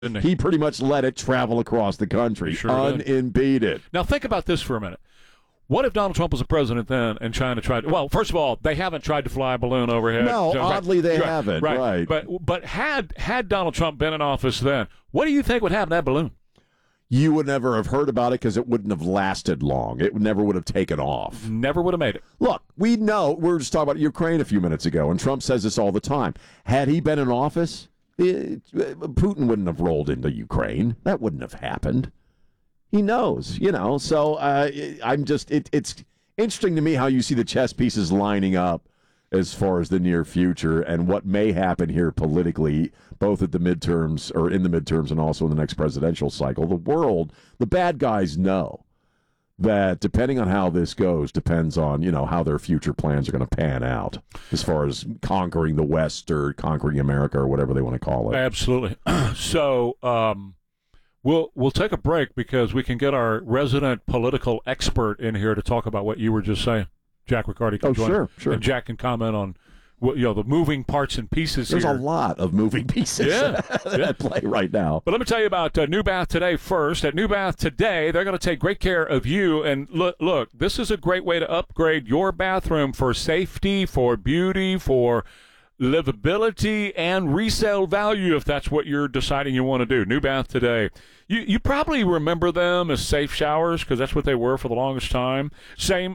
he pretty much let it travel across the country, unimpeded. Now think about this for a minute. What if Donald Trump was the president then and China tried – well, first of all, they haven't tried to fly a balloon overhead. No, oddly they haven't. Right. But had Donald Trump been in office then, what do you think would happen to that balloon? You would never have heard about it because it wouldn't have lasted long. It never would have taken off. Never would have made it. Look, we know – we were just talking about Ukraine a few minutes ago, and Trump says this all the time. Had he been in office, Putin wouldn't have rolled into Ukraine. That wouldn't have happened. He knows, so I'm just, it's interesting to me how you see the chess pieces lining up as far as the near future and what may happen here politically, both at the midterms or in the midterms and also in the next presidential cycle. The world, the bad guys know that depending on how this goes depends on, how their future plans are going to pan out as far as conquering the West or conquering America or whatever they want to call it. Absolutely. So, We'll take a break because we can get our resident political expert in here to talk about what you were just saying. Jack Riccardi can join. Sure. And Jack can comment on the moving parts and pieces There's here. a lot of moving pieces at play right now. But let me tell you about New Bath Today first. At New Bath Today, they're going to take great care of you. And look, this is a great way to upgrade your bathroom for safety, for beauty, for livability, and resale value if that's what you're deciding you want to do. New Bath Today. You probably remember them as safe showers because that's what they were for the longest time. Same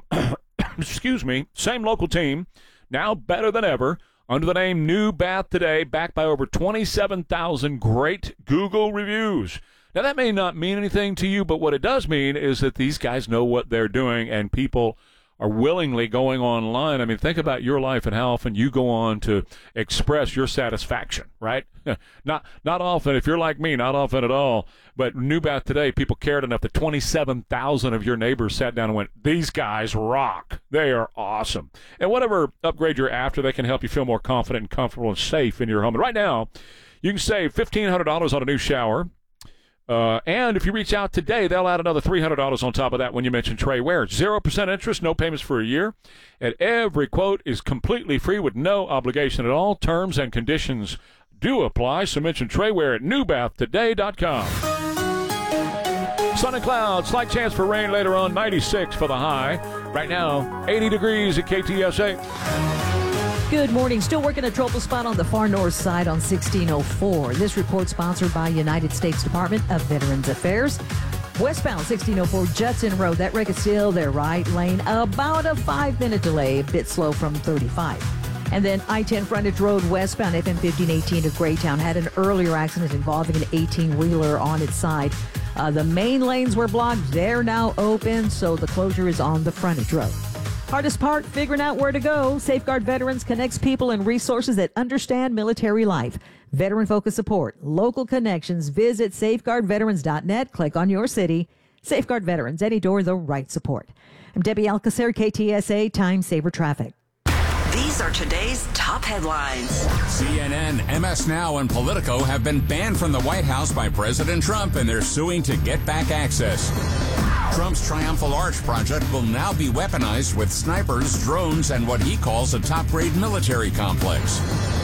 local team, now better than ever, under the name New Bath Today, backed by over 27,000 great Google reviews. Now, that may not mean anything to you, but what it does mean is that these guys know what they're doing, and people are willingly going online. I mean, think about your life and how often you go on to express your satisfaction, right? Not often. If you're like me, not often at all. But New Bath Today, people cared enough that 27,000 of your neighbors sat down and went, these guys rock. They are awesome. And whatever upgrade you're after, they can help you feel more confident and comfortable and safe in your home. And right now, you can save $1,500 on a new shower. And if you reach out today, they'll add another $300 on top of that when you mention Trey Ware. 0% interest, no payments for a year. And every quote is completely free with no obligation at all. Terms and conditions do apply. So mention Trey Ware at newbathtoday.com. Sun and clouds, slight chance for rain later on, 96 for the high. Right now, 80 degrees at KTSA. Good morning. Still working a trouble spot on the far north side on 1604. This report sponsored by United States Department of Veterans Affairs. Westbound 1604 Judson Road. That wreck is still there, right lane. About a 5-minute delay, a bit slow from 35. And then I-10 Frontage Road westbound FM 1518 to Greytown had an earlier accident involving an 18-wheeler on its side. The main lanes were blocked. They're now open, so the closure is on the frontage road. Hardest part, figuring out where to go. Safeguard Veterans connects people and resources that understand military life. Veteran-focused support, local connections. Visit safeguardveterans.net. Click on your city. Safeguard Veterans, any door, the right support. I'm Debbie Alcacer, KTSA Time Saver Traffic. These are today's top headlines. CNN, MS Now, and Politico have been banned from the White House by President Trump, and they're suing to get back access. Trump's Triumphal Arch project will now be weaponized with snipers, drones, and what he calls a top-grade military complex.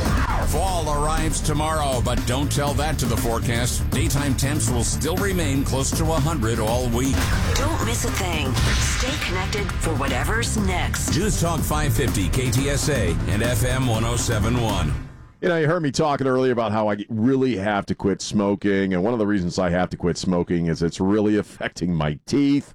Fall arrives tomorrow, but don't tell that to the forecast. Daytime temps will still remain close to 100 all week. Don't miss a thing. Stay connected for whatever's next. News Talk 550 KTSA and FM 1071. You heard me talking earlier about how I really have to quit smoking, and one of the reasons I have to quit smoking is it's really affecting my teeth.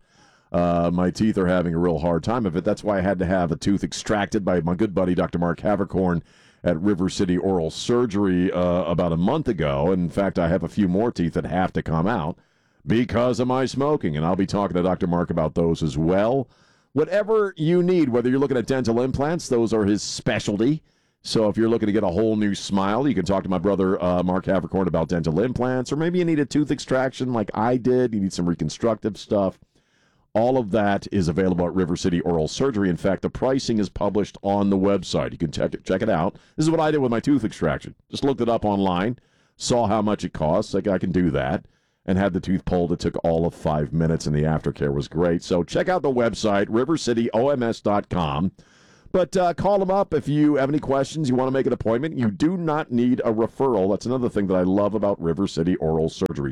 My teeth are having a real hard time of it. That's why I had to have a tooth extracted by my good buddy, Dr. Mark Havercorn, at River City Oral Surgery about a month ago. In fact, I have a few more teeth that have to come out because of my smoking, and I'll be talking to Dr. Mark about those as well. Whatever you need, whether you're looking at dental implants, those are his specialty. So if you're looking to get a whole new smile, you can talk to my brother, Mark Havercorn, about dental implants, or maybe you need a tooth extraction like I did. You need some reconstructive stuff. All of that is available at River City Oral Surgery. In fact, the pricing is published on the website. You can check it out. This is what I did with my tooth extraction. Just looked it up online, saw how much it costs. I can do that, and had the tooth pulled. It took all of 5 minutes, and the aftercare was great. So check out the website, rivercityoms.com. But call them up if you have any questions, you want to make an appointment. You do not need a referral. That's another thing that I love about River City Oral Surgery.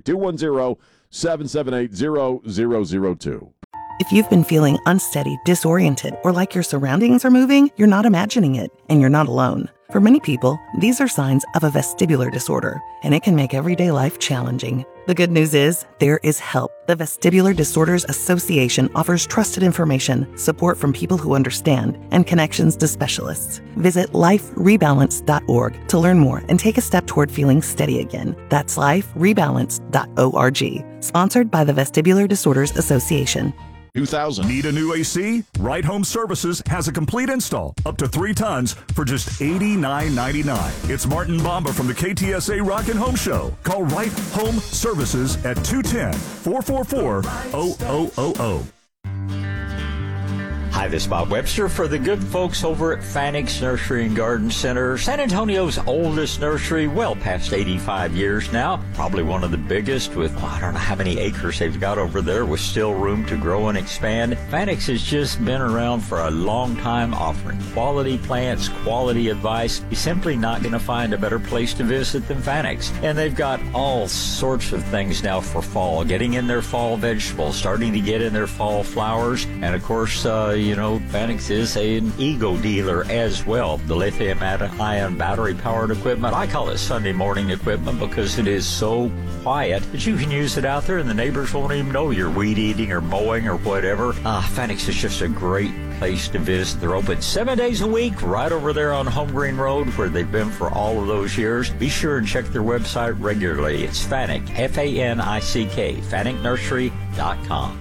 210-778-0002. If you've been feeling unsteady, disoriented, or like your surroundings are moving, you're not imagining it, and you're not alone. For many people, these are signs of a vestibular disorder, and it can make everyday life challenging. The good news is, there is help. The Vestibular Disorders Association offers trusted information, support from people who understand, and connections to specialists. Visit liferebalance.org to learn more and take a step toward feeling steady again. That's liferebalance.org. Sponsored by the Vestibular Disorders Association. 2000. Need a new AC? Right Home Services has a complete install, up to 3 tons, for just $89.99. It's Martin Bomba from the KTSA Rockin' Home Show. Call Right Home Services at 210-444-0000. Hi, this is Bob Webster for the good folks over at Fanix Nursery and Garden Center, San Antonio's oldest nursery, well past 85 years now. Probably one of the biggest with, I don't know how many acres they've got over there with still room to grow and expand. Fanix has just been around for a long time offering quality plants, quality advice. You're simply not going to find a better place to visit than Fanix. And they've got all sorts of things now for fall, getting in their fall vegetables, starting to get in their fall flowers, and of course, Fanix is an Ego dealer as well. The lithium-ion battery-powered equipment, I call it Sunday morning equipment because it is so quiet that you can use it out there and the neighbors won't even know you're weed eating or mowing or whatever. Fanix is just a great place to visit. They're open 7 days a week right over there on Home Green Road where they've been for all of those years. Be sure and check their website regularly. It's Fanick, F-A-N-I-C-K, FanickNursery.com.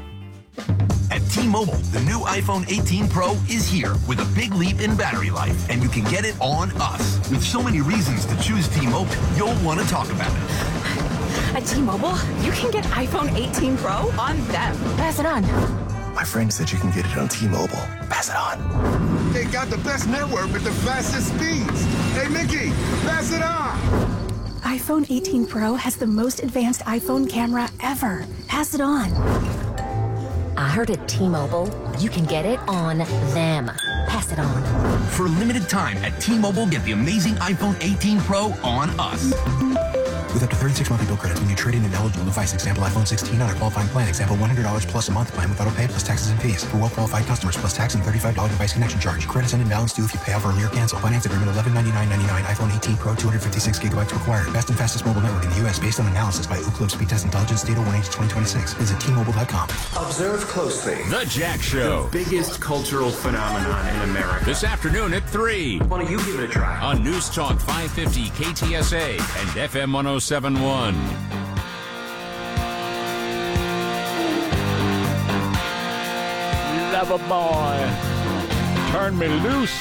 At T-Mobile, the new iPhone 18 Pro is here with a big leap in battery life, and you can get it on us. With so many reasons to choose T-Mobile, you'll want to talk about it. At T-Mobile, you can get iPhone 18 Pro on them. Pass it on. My friend said you can get it on T-Mobile. Pass it on. They got the best network with the fastest speeds. Hey, Mickey, pass it on. iPhone 18 Pro has the most advanced iPhone camera ever. Pass it on. I heard at T-Mobile, you can get it on them. Pass it on. For a limited time at T-Mobile, get the amazing iPhone 18 Pro on us. With up to 36 monthly bill credits when you trade in an eligible device. Example, iPhone 16 on a qualifying plan. Example, $100 plus a month plan with auto pay plus taxes and fees. For well-qualified customers, plus tax and $35 device connection charge. Credits end and balance due if you pay off early or cancel. Finance agreement $1199.99. iPhone 18 Pro 256 gigabytes required. Best and fastest mobile network in the U.S. based on analysis by Ookla Speed Test Intelligence Data 1H2026. Visit T-Mobile.com. Observe closely. The Jack Show. The biggest cultural phenomenon in America. This afternoon at 3. Why don't you give it a try? On News Talk 550 KTSA and FM 107.1. Lover boy, turn me loose.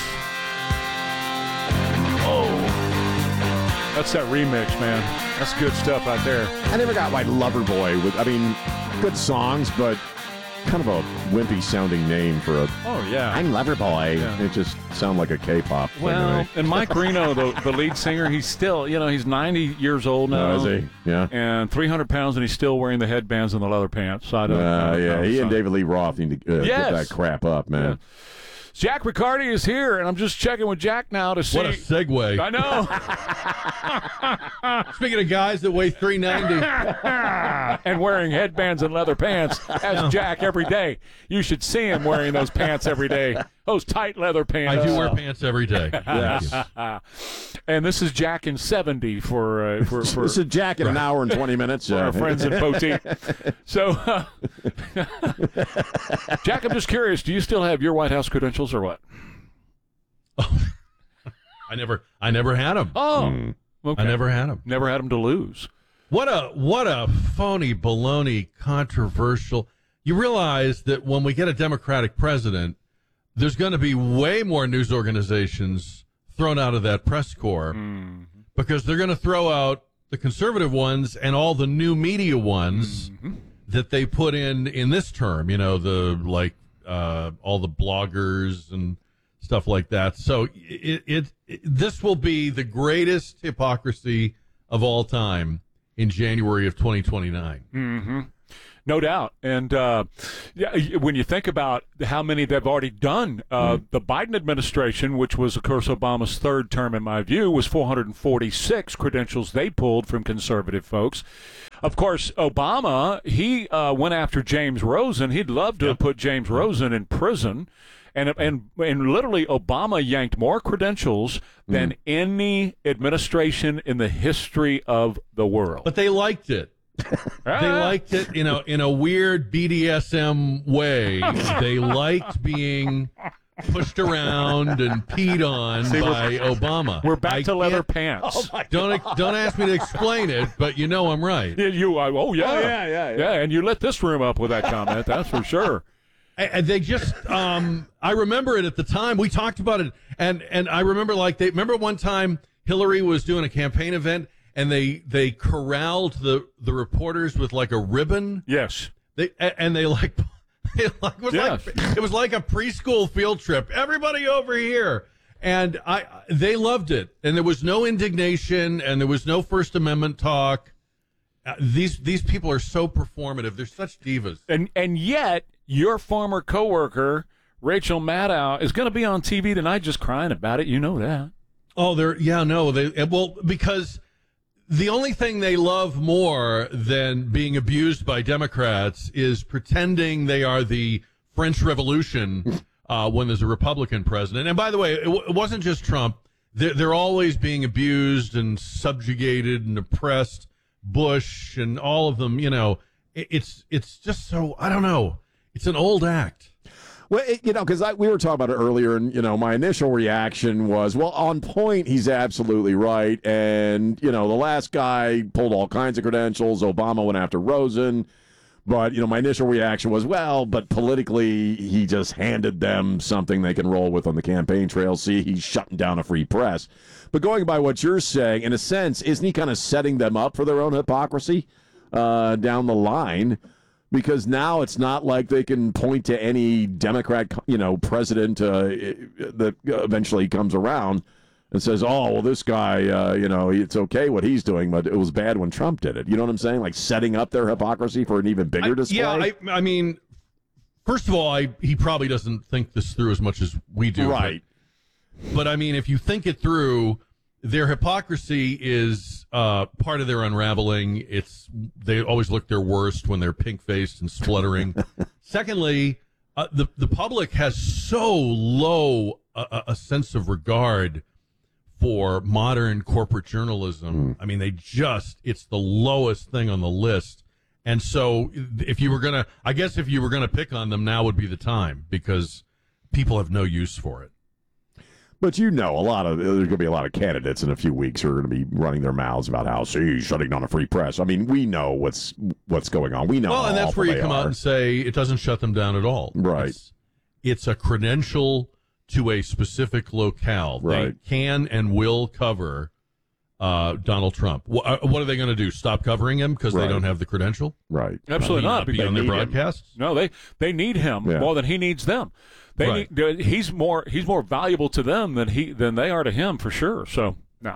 Oh, that's that remix, man. That's good stuff right there. I never got my Lover Boy with, good songs, but kind of a wimpy sounding name for a. Oh yeah, I'm Lover Boy. Yeah. It just sounded like a K-pop. Well, and Mike Reno, the lead singer, he's still, he's 90 years old now. Is he? Yeah. And 300 pounds, and he's still wearing the headbands and the leather pants. So I don't know. He and David Lee Roth need to get that crap up, man. Yeah. Jack Riccardi is here, and I'm just checking with Jack now to see. What a segue. I know. Speaking of guys that weigh 390. And wearing headbands and leather pants, as Jack every day. You should see him wearing those pants every day. Those tight leather pants. I do wear pants every day. And this is Jack in 70 for This is Jack in an hour and 20 minutes. For our friends in Poteet. So, Jack, I'm just curious, do you still have your White House credentials or what? I never had them. Oh, okay. I never had them. Never had them to lose. What a phony, baloney, controversial. You realize that when we get a Democratic president, there's going to be way more news organizations thrown out of that press corps because they're going to throw out the conservative ones and all the new media ones that they put in this term, all the bloggers and stuff like that. So this will be the greatest hypocrisy of all time in January of 2029. No doubt. And when you think about how many they've already done, the Biden administration, which was, of course, Obama's third term, in my view, was 446 credentials they pulled from conservative folks. Of course, Obama, he went after James Rosen. He'd love to have put James Rosen in prison. And literally, Obama yanked more credentials than any administration in the history of the world. But they liked it. They liked it, in a weird BDSM way. They liked being pushed around and peed on by Obama. We're back to leather pants. Don't ask me to explain it, but I'm right. Yeah, and you lit this room up with that comment. That's for sure. And they just, I remember it at the time. We talked about it, and I remember remember one time Hillary was doing a campaign event. And they corralled the reporters with like a ribbon. Yes. It was like a preschool field trip. Everybody over here. And they loved it. And there was no indignation and there was no First Amendment talk. These people are so performative. They're such divas. And yet your former coworker, Rachel Maddow, is going to be on TV tonight just crying about it. You know that. Oh, because the only thing they love more than being abused by Democrats is pretending they are the French Revolution when there's a Republican president. And by the way, it wasn't just Trump. They're always being abused and subjugated and oppressed. Bush and all of them, it's just so, I don't know. It's an old act. Well, because we were talking about it earlier, and, my initial reaction was, well, on point, he's absolutely right. And, the last guy pulled all kinds of credentials. Obama went after Rosen. But, my initial reaction was, well, but politically, he just handed them something they can roll with on the campaign trail. See, he's shutting down a free press. But going by what you're saying, in a sense, isn't he kind of setting them up for their own hypocrisy down the line? Because now it's not like they can point to any Democrat, president that eventually comes around and says, oh, well, this guy, it's okay what he's doing, but it was bad when Trump did it. You know what I'm saying? Like setting up their hypocrisy for an even bigger display? Yeah, I mean, first of all, he probably doesn't think this through as much as we do. Right. But I mean, if you think it through, their hypocrisy is part of their unraveling. They always look their worst when they're pink-faced and spluttering. Secondly, the public has so low a sense of regard for modern corporate journalism. I mean, it's the lowest thing on the list. And so if you were going to pick on them, now would be the time, because people have no use for it. But there's going to be a lot of candidates in a few weeks who are going to be running their mouths about how, he's shutting down a free press. I mean, we know what's going on. We know. Well, and that's where you come out and say it doesn't shut them down at all. Right. It's a credential to a specific locale. Right. They can and will cover Donald Trump. What are they going to do? Stop covering him because they don't have the credential? Right. Absolutely not. Be on their broadcasts? No, they need him more than he needs them. He's more valuable to them than they are to him, for sure. So,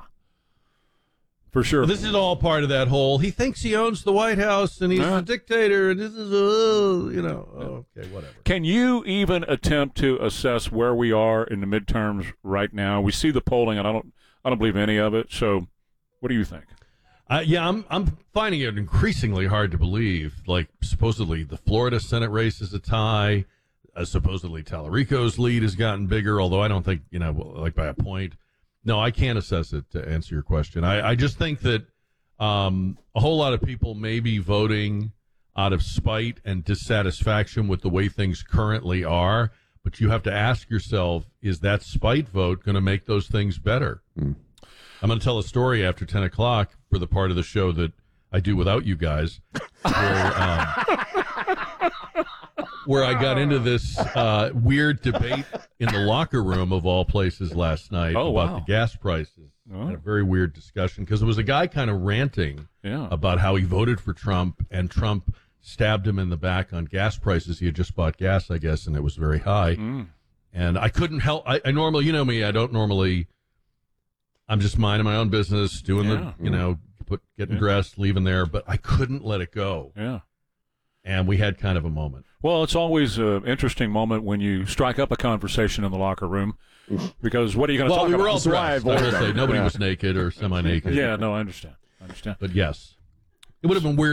for sure. Well, this is all part of that whole, he thinks he owns the White House and he's a dictator and this is, okay, whatever. Can you even attempt to assess where we are in the midterms right now? We see the polling, and I don't believe any of it. So, what do you think? I'm finding it increasingly hard to believe. Like, supposedly the Florida Senate race is a tie. Supposedly Tallarico's lead has gotten bigger, although I don't think, like by a point. No, I can't assess it, to answer your question. I just think that a whole lot of people may be voting out of spite and dissatisfaction with the way things currently are, but you have to ask yourself, is that spite vote going to make those things better? I'm going to tell a story after 10 o'clock for the part of the show that I do without you guys, where I got into this weird debate in the locker room of all places last night about the gas prices. Had a very weird discussion because there was a guy kind of ranting about how he voted for Trump and Trump stabbed him in the back on gas prices. He had just bought gas, I guess, and it was very high. And I couldn't help. I normally, you know me, I don't normally. I'm just minding my own business, doing getting dressed, leaving there, but I couldn't let it go. Yeah. and we had kind of a moment. Well, it's always an interesting moment when you strike up a conversation in the locker room, because what are you going to talk we were about? all dressed. I will say nobody was naked or semi-naked. Yeah, no, I understand. But yes, it would have been weird.